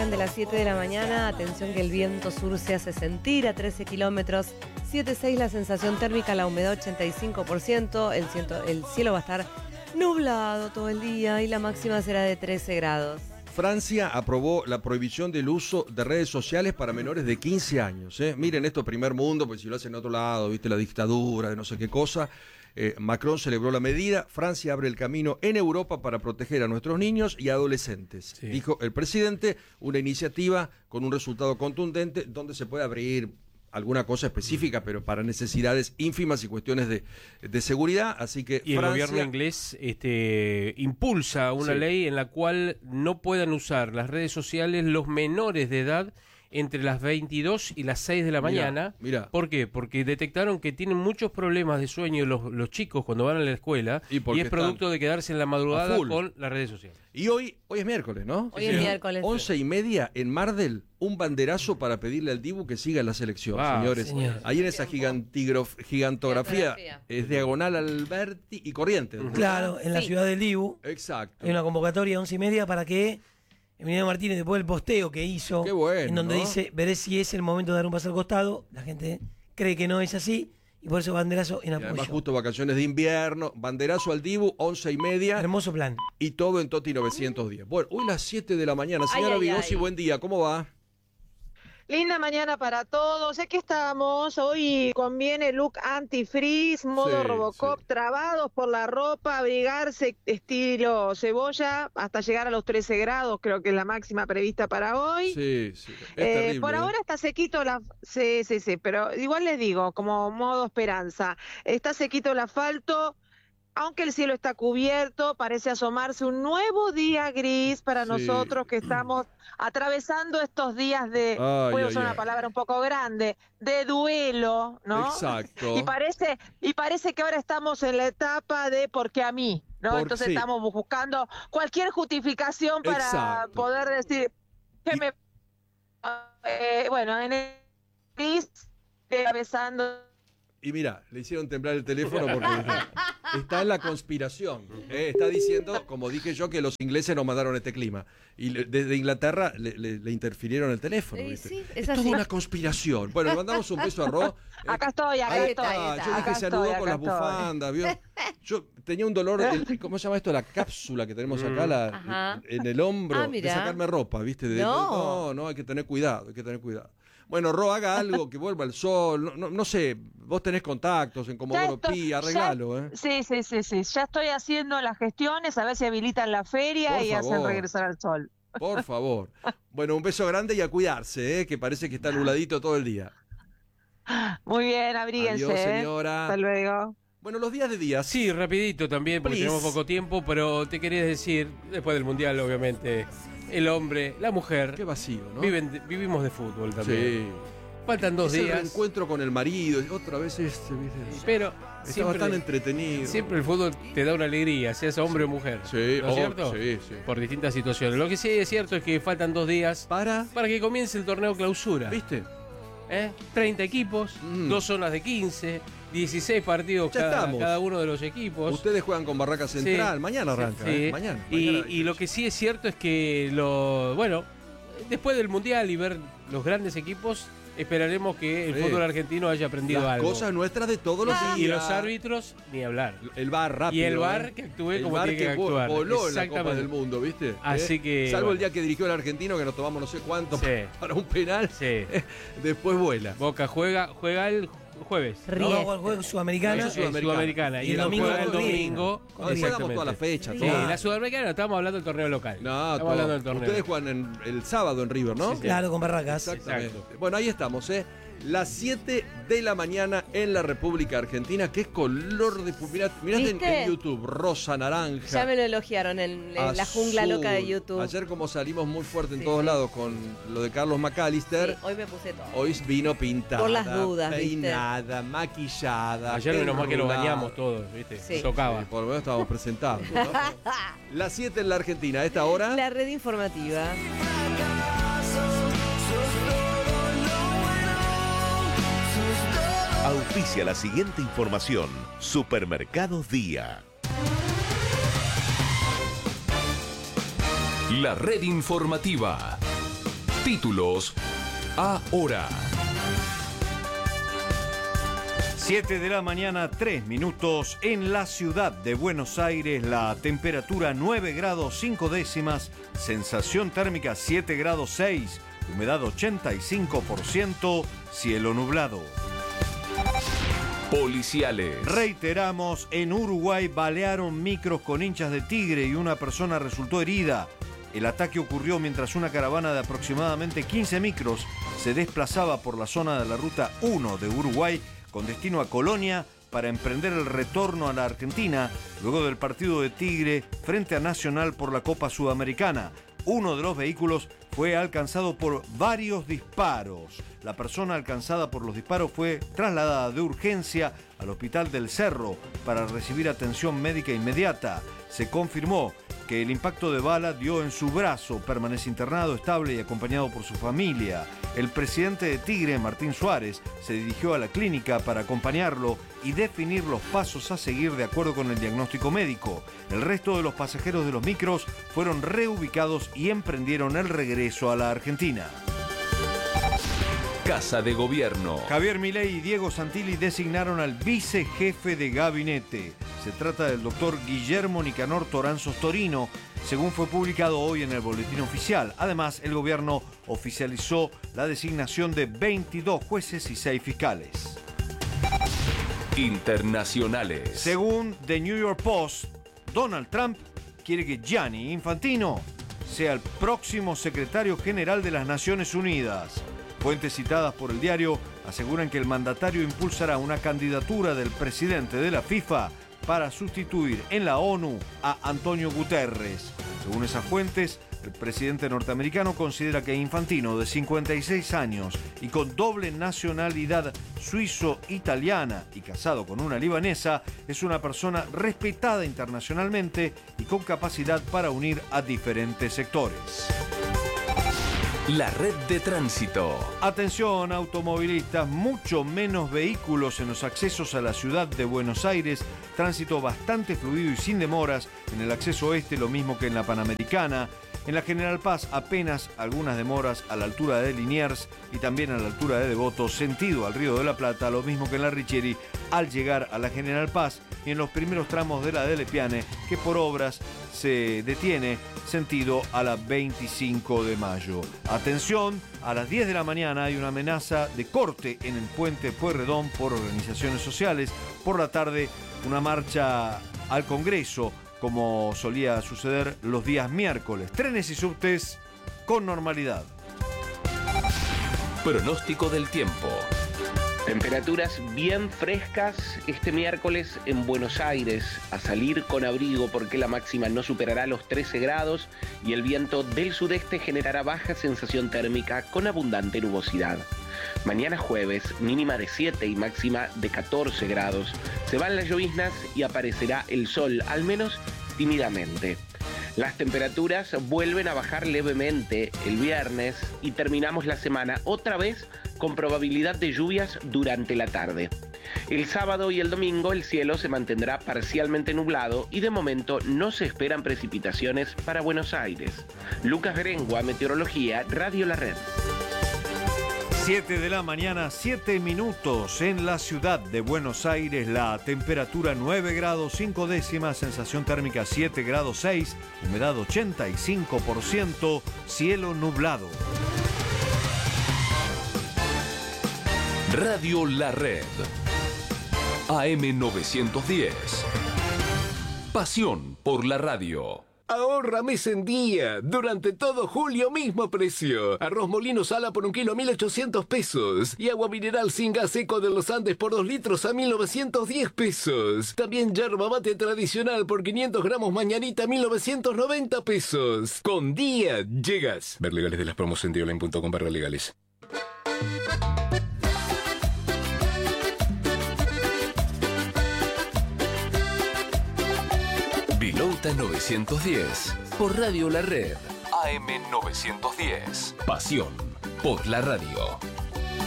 de las 7 de la mañana. Atención que el viento sur se hace sentir a 13 kilómetros. 7,6 la sensación térmica, la humedad 85%. El cielo va a estar nublado todo el día y la máxima será de 13 grados. Francia aprobó la prohibición del uso de redes sociales para menores de 15 años. Miren esto, primer mundo, pues si lo hacen en otro lado, viste la dictadura de no sé qué cosa. Macron celebró la medida. Francia abre el camino en Europa para proteger a nuestros niños y adolescentes. Sí. Dijo el presidente, una iniciativa con un resultado contundente donde se puede abrir alguna cosa específica, pero para necesidades ínfimas y cuestiones de seguridad, así que y Francia... el gobierno inglés impulsa una ley en la cual no puedan usar las redes sociales los menores de edad entre las 22 y las 6 de la mañana. Mirá. ¿Por qué? Porque detectaron que tienen muchos problemas de sueño los chicos cuando van a la escuela y es producto de quedarse en la madrugada con las redes sociales. Y hoy es miércoles, ¿no? Hoy es miércoles. 11:30 en Mardel, un banderazo para pedirle al Dibu que siga en la selección, señores. Ahí en esa gigantografía es diagonal Alberti y Corrientes. Claro, en la ciudad del Dibu. Exacto. Hay una convocatoria 11:30 para que Emiliano Martínez, después del posteo que hizo, bueno, en donde dice, veré si es el momento de dar un paso al costado, la gente cree que no es así, y por eso banderazo en apoyo. Además justo vacaciones de invierno, banderazo al Dibu, 11:30. Hermoso plan. Y todo en Toti 910. Bueno, hoy las 7 de la mañana. Señora Vigossi, buen día, ¿cómo va? Linda mañana para todos. Aquí estamos. Hoy conviene look anti-freeze, modo Robocop, trabados por la ropa, abrigarse estilo cebolla hasta llegar a los 13 grados, creo que es la máxima prevista para hoy. Sí. Es terrible, por ahora está sequito Sí, pero igual les digo, como modo esperanza, está sequito el asfalto. Aunque el cielo está cubierto, parece asomarse un nuevo día gris para nosotros que estamos atravesando estos días de, voy a usar una palabra un poco grande, de duelo, ¿no? Exacto. Y parece que ahora estamos en la etapa de porque a mí, ¿no? Entonces estamos buscando cualquier justificación para poder decir que me... bueno, en el gris, atravesando... Y mira, le hicieron temblar el teléfono porque está en la conspiración. Está diciendo, como dije yo, que los ingleses nos mandaron este clima. Y desde Inglaterra le interfirieron el teléfono. ¿Viste? Sí, es toda una conspiración. Bueno, le mandamos un beso a Ro. Acá estoy. Yo dije, se anudó con las bufandas, ¿vio? Yo tenía un dolor, ¿cómo se llama esto? La cápsula que tenemos acá en el hombro, de sacarme ropa, ¿viste? No, hay que tener cuidado, Bueno, Ro, haga algo, que vuelva el sol, no sé, vos tenés contactos en Comodoro Pi, arreglalo, Sí, ya estoy haciendo las gestiones, a ver si habilitan la feria y hacen regresar al sol. Por favor. Bueno, un beso grande y a cuidarse, que parece que está nubladito todo el día. Muy bien, abríguense. Adiós, señora. Hasta luego. Bueno, los días de días. Sí, rapidito también, porque tenemos poco tiempo, pero te quería decir, después del Mundial, obviamente, el hombre, la mujer... Qué vacío, ¿no? Vivimos de fútbol también. Sí. Faltan 2 días. El reencuentro con el marido, otra vez pero estaba tan entretenido. Siempre el fútbol te da una alegría, seas hombre o mujer. Sí, ¿no es cierto? Sí. Por distintas situaciones. Lo que sí es cierto es que faltan 2 días para que comience el torneo clausura. ¿Viste? 30 equipos, 2 zonas de 15, 16 partidos cada uno de los equipos. Ustedes juegan con Barraca Central, mañana arranca. Mañana y lo que sí es cierto es que después del Mundial y ver los grandes equipos, esperaremos que el fútbol argentino haya aprendido las algo. Cosas nuestras de todos los días. Y los árbitros, ni hablar. El VAR rápido. Y el VAR que actúe como tiene que actuar. Voló en la Copa del Mundo, ¿viste? Así que... Salvo el día que dirigió el argentino, que nos tomamos no sé cuánto para un penal. Después vuela. Boca juega el jueves. No, el juego Sudamericana. Y el domingo juega el domingo. Después damos toda la fecha. Sí, la Sudamericana, estamos hablando del torneo local. No, estamos hablando del torneo. Ustedes juegan el sábado en River, ¿no? Sí. Claro, con Barracas. Exactamente. Bueno, ahí estamos, Las 7 de la mañana en la República Argentina, que es color de... Mirate en YouTube, rosa, naranja. Ya me lo elogiaron en la jungla loca de YouTube. Ayer como salimos muy fuerte en todos lados con lo de Carlos McAllister. Sí, hoy me puse todo. Hoy vino pintada, por las dudas, peinada, maquillada. Ayer menos mal que nos bañamos todos, ¿viste? Sí. Tocaba. Sí, por lo menos estábamos presentados, ¿no? Las 7 en la Argentina, a esta hora. La red informativa. Auspicia la siguiente información. Supermercados Día. La red informativa. Títulos ahora. 7 de la mañana, 3 minutos. En la ciudad de Buenos Aires, la temperatura 9 grados 5 décimas, sensación térmica 7 grados 6, humedad 85%, cielo nublado. Policiales. Reiteramos, en Uruguay balearon micros con hinchas de tigre y una persona resultó herida. El ataque ocurrió mientras una caravana de aproximadamente 15 micros se desplazaba por la zona de la ruta 1 de Uruguay con destino a Colonia para emprender el retorno a la Argentina luego del partido de Tigre frente a Nacional por la Copa Sudamericana. Uno de los vehículos fue alcanzado por varios disparos. La persona alcanzada por los disparos fue trasladada de urgencia al Hospital del Cerro para recibir atención médica inmediata. Se confirmó que el impacto de bala dio en su brazo, permanece internado, estable y acompañado por su familia. El presidente de Tigre, Martín Suárez, se dirigió a la clínica para acompañarlo y definir los pasos a seguir de acuerdo con el diagnóstico médico. El resto de los pasajeros de los micros fueron reubicados y emprendieron el regreso a la Argentina. Casa de Gobierno. Javier Milei y Diego Santilli designaron al vicejefe de gabinete. Se trata del doctor Guillermo Nicanor Toranzos Torino, según fue publicado hoy en el boletín oficial. Además, el gobierno oficializó la designación de 22 jueces y 6 fiscales. Internacionales. Según The New York Post, Donald Trump quiere que Gianni Infantino sea el próximo secretario general de las Naciones Unidas. Fuentes citadas por el diario aseguran que el mandatario impulsará una candidatura del presidente de la FIFA para sustituir en la ONU a Antonio Guterres. Según esas fuentes, el presidente norteamericano considera que Infantino, de 56 años y con doble nacionalidad suizo-italiana y casado con una libanesa, es una persona respetada internacionalmente y con capacidad para unir a diferentes sectores. La red de tránsito. Atención, automovilistas, mucho menos vehículos en los accesos a la ciudad de Buenos Aires, tránsito bastante fluido y sin demoras en el acceso oeste, lo mismo que en la Panamericana. En la General Paz apenas algunas demoras a la altura de Liniers y también a la altura de Devoto, sentido al Río de la Plata, lo mismo que en la Richieri al llegar a la General Paz y en los primeros tramos de la de Lepiane, que por obras se detiene sentido a la 25 de mayo. Atención, a las 10 de la mañana hay una amenaza de corte en el puente Pueyrredón por organizaciones sociales. Por la tarde, una marcha al Congreso, como solía suceder los días miércoles. Trenes y subtes con normalidad. Pronóstico del tiempo. Temperaturas bien frescas este miércoles en Buenos Aires, a salir con abrigo porque la máxima no superará los 13 grados y el viento del sudeste generará baja sensación térmica con abundante nubosidad. Mañana jueves, mínima de 7 y máxima de 14 grados. Se van las lloviznas y aparecerá el sol, al menos tímidamente. Las temperaturas vuelven a bajar levemente el viernes y terminamos la semana otra vez con probabilidad de lluvias durante la tarde. El sábado y el domingo el cielo se mantendrá parcialmente nublado y de momento no se esperan precipitaciones para Buenos Aires. Lucas Berengua, Meteorología, Radio La Red. 7 de la mañana, 7 minutos en la ciudad de Buenos Aires. La temperatura 9 grados 5 décimas, sensación térmica 7 grados 6, humedad 85%, cielo nublado. Radio La Red. AM 910. Pasión por la radio. Ahorra mes en día. Durante todo julio, mismo precio. Arroz molino sala por 1 kilo a 1.800 pesos. Y agua mineral sin gas seco de los Andes por 2 litros a 1.910 pesos. También yerba mate tradicional por 500 gramos mañanita a 1.990 pesos. Con día llegas. Ver legales de las promos en dioline.com/legales. Vilauta 910 por Radio La Red. AM 910. Pasión por la radio.